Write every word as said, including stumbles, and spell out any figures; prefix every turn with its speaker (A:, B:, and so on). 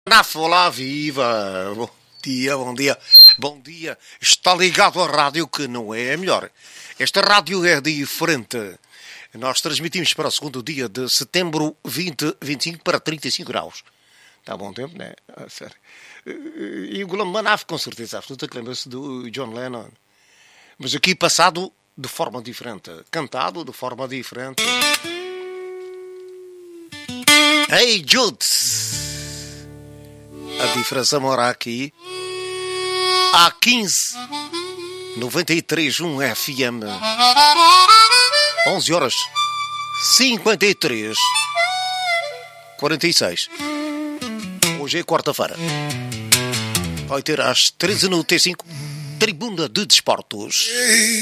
A: Na Folá Viva, bom dia, bom dia, bom dia. Está ligado à rádio que não é a melhor. Esta rádio é diferente. Nós transmitimos para o segundo dia de setembro vinte, vinte e cinco para trinta e cinco graus. Está bom tempo, não é? Ah, sério. E o Gulam Manaf, com certeza absoluta, que lembra-se do John Lennon. Mas aqui passado de forma diferente. Cantado de forma diferente. Hey Jude! A diferença mora aqui. A quinze, noventa e três ponto um F M. onze horas, cinquenta e três, quarenta e seis. Hoje é quarta-feira. Vai ter às treze no T cinco, Tribuna de Desportos.